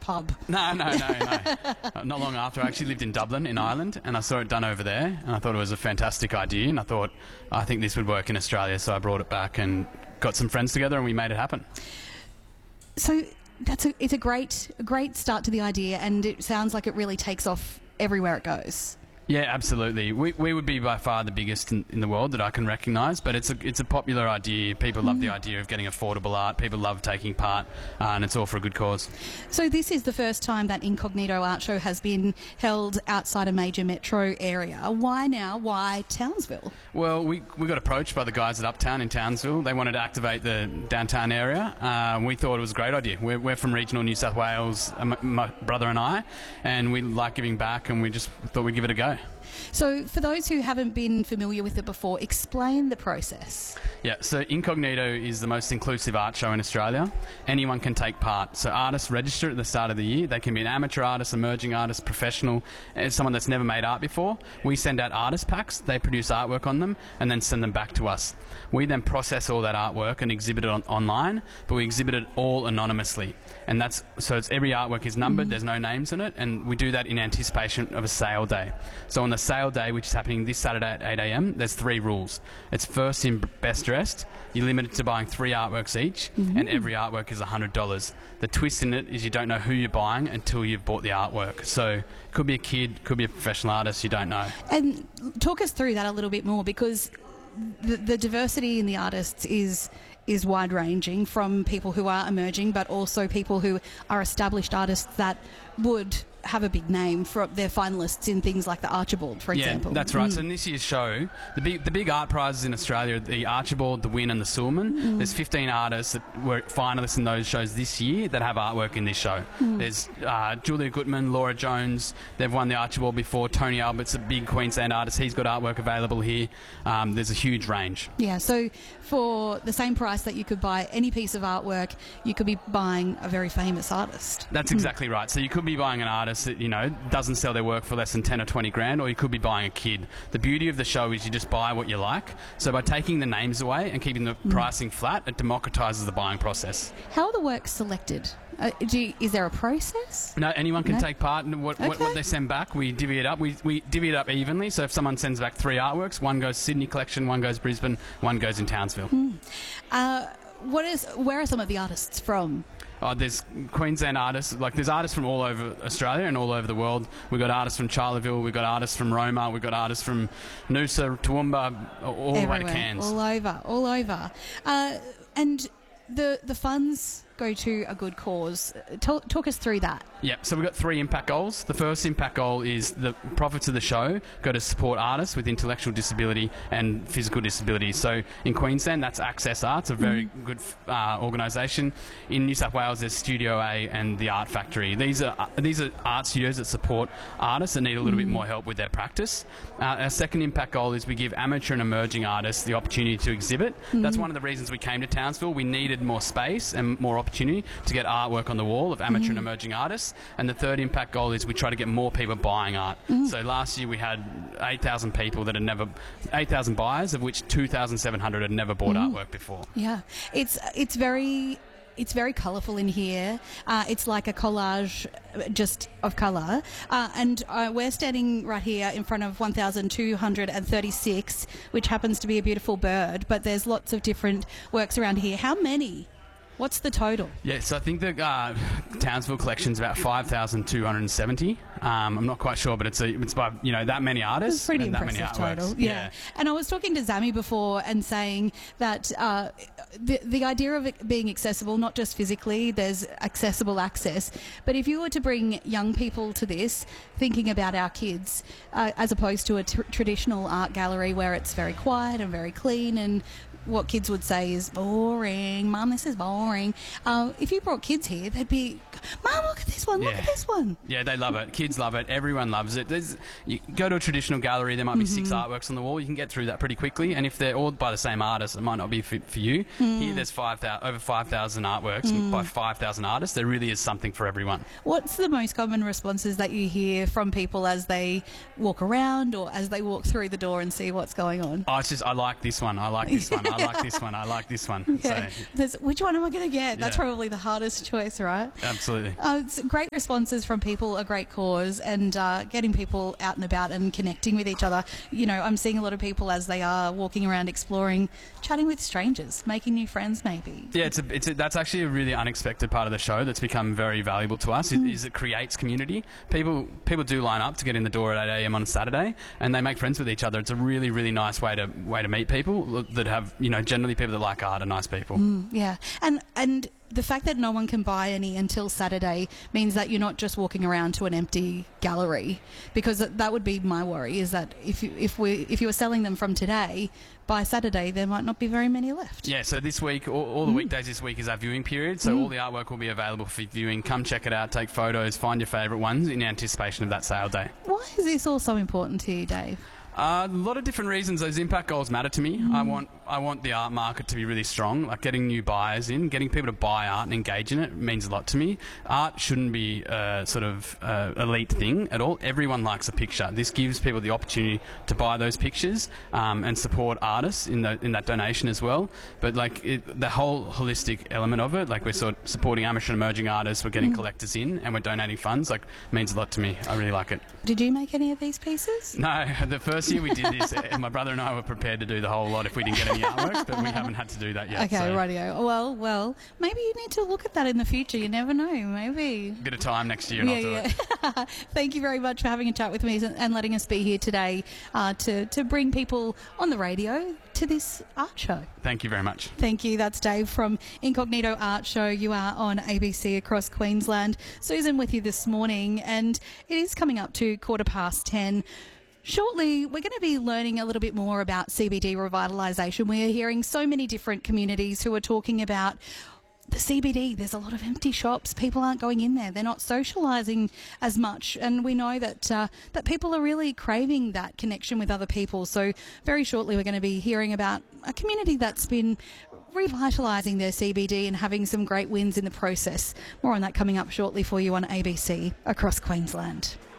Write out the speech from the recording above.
pub. No. Not long after, I actually lived in Dublin, in Ireland, and I saw it done over there, and I thought it was a fantastic idea, and I think this would work in Australia, so I brought it back and got some friends together, and we made it happen. So it's a great start to the idea, and it sounds like it really takes off everywhere it goes. Yeah, absolutely. We would be by far the biggest in the world that I can recognise, but it's a popular idea. People love the idea of getting affordable art. People love taking part, and it's all for a good cause. So this is the first time that Incognito Art Show has been held outside a major metro area. Why now? Why Townsville? Well, we got approached by the guys at Uptown in Townsville. They wanted to activate the downtown area. We thought it was a great idea. We're from regional New South Wales, my brother and I, and we like giving back, and we just thought we'd give it a go. So for those who haven't been familiar with it before, explain the process. Yeah, so Incognito is the most inclusive art show in Australia. Anyone can take part. So artists register at the start of the year. They can be an amateur artist, emerging artist, professional, someone that's never made art before. We send out artist packs. They produce artwork on them and then send them back to us. We then process all that artwork and exhibit it online, but we exhibit it all anonymously. And every artwork is numbered, there's no names in it, and we do that in anticipation of a sale day. So on the sale day, which is happening this Saturday at 8 a.m, there's 3 rules. It's first in best dressed. You're limited to buying 3 artworks each, and every artwork is $100. The twist in it is you don't know who you're buying until you've bought the artwork. So it could be a kid, could be a professional artist, you don't know. And talk us through that a little bit more, because the diversity in the artists is wide-ranging, from people who are emerging but also people who are established artists that would have a big name for their finalists in things like the Archibald, for example. Yeah, that's right. So in this year's show, the big art prizes in Australia are the Archibald, the Win and the Sulman. There's 15 artists that were finalists in those shows this year that have artwork in this show. There's Julia Gutman, Laura Jones, they've won the Archibald before. Tony Albert's a big Queensland artist, he's got artwork available here. There's a huge range. Yeah, so for the same price that you could buy any piece of artwork, you could be buying a very famous artist. That's exactly right. So you could be buying an artist that, doesn't sell their work for less than 10 or 20 grand, or you could be buying a kid. The beauty of the show is you just buy what you like. So by taking the names away and keeping the pricing flat, it democratises the buying process. How are the works selected? Is there a process? No, anyone can take part in what they send back. We divvy it up. We divvy it up evenly. So if someone sends back 3 artworks, one goes Sydney collection, one goes Brisbane, one goes in Townsville. Where are some of the artists from? There's Queensland artists, there's artists from all over Australia and all over the world. We've got artists from Charleville, we've got artists from Roma, we've got artists from Noosa, Toowoomba, all the way to Cairns. All over. And the funds go to a good cause. Talk us through that. Yeah, so we've got 3 impact goals. The first impact goal is the profits of the show go to support artists with intellectual disability and physical disability. So in Queensland, that's Access Arts, a very good organisation. In New South Wales, there's Studio A and the Art Factory. These are art studios that support artists that need a little bit more help with their practice. Our second impact goal is we give amateur and emerging artists the opportunity to exhibit. That's one of the reasons we came to Townsville. We needed more space and more opportunity to get artwork on the wall of amateur and emerging artists. And the third impact goal is we try to get more people buying art. So last year we had 8,000 people that had 8,000 buyers, of which 2,700 had never bought artwork before. Yeah, it's very colourful in here. It's like a collage just of colour. And we're standing right here in front of 1,236, which happens to be a beautiful bird, but there's lots of different works around here. How many? What's the total? Yeah, so I think the Townsville collection's about 5,270. I'm not quite sure, but it's by that many artists. It's pretty and impressive that many artworks. total. Yeah. And I was talking to Zami before and saying that the idea of it being accessible, not just physically, there's accessible access, but if you were to bring young people to this, thinking about our kids, as opposed to a traditional art gallery where it's very quiet and very clean and what kids would say is boring. Mum, this is boring. If you brought kids here, they'd be, Mum, look at this one, look at this one. Yeah, they love it. Kids love it. Everyone loves it. You go to a traditional gallery, there might be 6 artworks on the wall. You can get through that pretty quickly. And if they're all by the same artist, it might not be for you. Here, there's over 5,000 artworks by 5,000 artists. There really is something for everyone. What's the most common responses that you hear from people as they walk around or as they walk through the door and see what's going on? Oh, it's just, I like this one. I like this one. I like this one. I like this one. Okay. So, Which one am I going to get. That's Yeah. probably the hardest choice, right? Absolutely. It's great responses from people, a great cause, and getting people out and about and connecting with each other. You know, I'm seeing a lot of people as they are walking around exploring, chatting with strangers, making new friends maybe. Yeah, that's actually a really unexpected part of the show that's become very valuable to us, is it creates community. People do line up to get in the door at 8 a.m. on Saturday, and they make friends with each other. It's a really, really nice way to meet people that have, you know, generally people that like art are nice people. Yeah, and the fact that no one can buy any until Saturday means that you're not just walking around to an empty gallery, because that would be my worry, is that if you were selling them from today, by Saturday there might not be very many left. Yeah, so this week, all the weekdays this week is our viewing period, so all the artwork will be available for viewing. Come check it out, take photos, find your favourite ones in anticipation of that sale day. Why is this all so important to you, Dave? A lot of different reasons. Those impact goals matter to me. I want the art market to be really strong. Like getting new buyers in, getting people to buy art and engage in it means a lot to me. Art shouldn't be a sort of elite thing at all. Everyone likes a picture. This gives people the opportunity to buy those pictures and support artists in that donation as well. But like the whole holistic element of it, like we're sort of supporting amateur and emerging artists, we're getting collectors in, and we're donating funds. Like means a lot to me. I really like it. Did you make any of these pieces? No, the first year we did this, my brother and I were prepared to do the whole lot if we didn't get any artworks, but we haven't had to do that yet. Okay, so. rightio. Well, maybe you need to look at that in the future. You never know, maybe. Bit of time next year and I'll do it. Thank you very much for having a chat with me and letting us be here today to bring people on the radio to this art show. Thank you very much. Thank you. That's Dave from Incognito Art Show. You are on ABC across Queensland. Susan with you this morning, and it is coming up to 10:15. Shortly, we're going to be learning a little bit more about CBD revitalisation. We're hearing so many different communities who are talking about the CBD. There's a lot of empty shops. People aren't going in there. They're not socialising as much. And we know that that people are really craving that connection with other people. So very shortly, we're going to be hearing about a community that's been revitalising their CBD and having some great wins in the process. More on that coming up shortly for you on ABC across Queensland.